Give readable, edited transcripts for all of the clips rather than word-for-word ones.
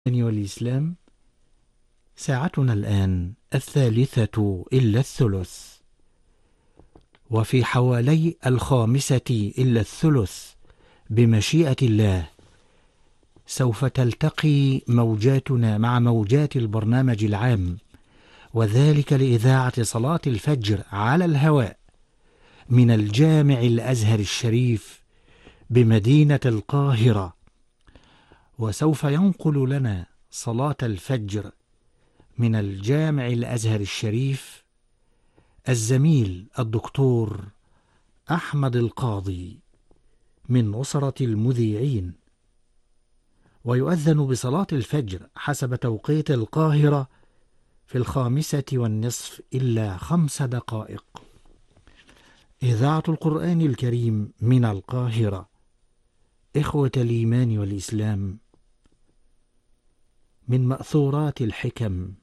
والإسلام. ساعتنا الآن 1:03 إلا الثلث، وفي حوالي 5:05 إلا الثلث بمشيئة الله سوف تلتقي موجاتنا مع موجات البرنامج العام، وذلك لإذاعة صلاة الفجر على الهواء من الجامع الأزهر الشريف بمدينة القاهرة. وسوف ينقل لنا صلاة الفجر من الجامع الأزهر الشريف الزميل الدكتور أحمد القاضي من أسرة المذيعين، ويؤذن بصلاة الفجر حسب توقيت القاهرة في 5:20 إلا 5 دقائق. إذاعة القرآن الكريم من القاهرة. إخوة الإيمان والإسلام، من مأثورات الحكم: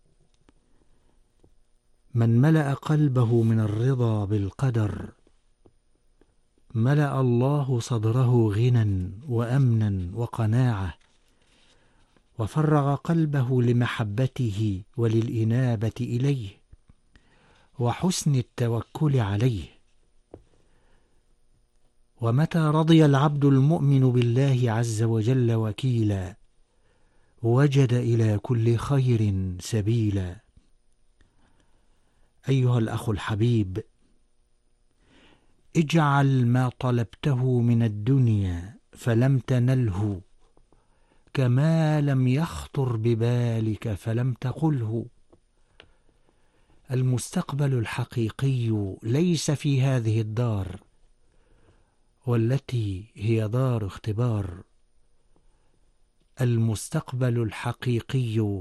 من ملأ قلبه من الرضا بالقدر ملأ الله صدره غنى وأمنا وقناعة، وفرغ قلبه لمحبته وللإنابة إليه وحسن التوكل عليه. ومتى رضي العبد المؤمن بالله عز وجل وكيلا وجد إلى كل خير سبيلا. أيها الأخ الحبيب، اجعل ما طلبته من الدنيا فلم تنله كما لم يخطر ببالك فلم تقله. المستقبل الحقيقي ليس في هذه الدار، والتي هي دار اختبار. المستقبل الحقيقي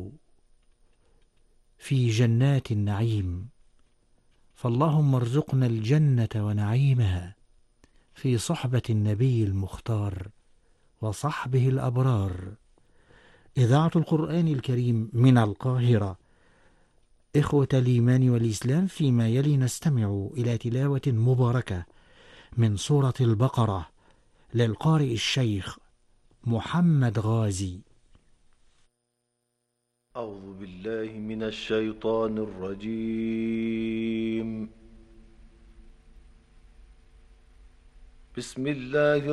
في جنات النعيم، فاللهم ارزقنا الجنة ونعيمها في صحبة النبي المختار وصحبه الأبرار. إذاعة القرآن الكريم من القاهرة. إخوة الإيمان والإسلام، فيما يلي نستمع إلى تلاوة مباركة من سورة البقرة للقارئ الشيخ محمد غازي. أعوذ بالله من الشيطان الرجيم. بسم الله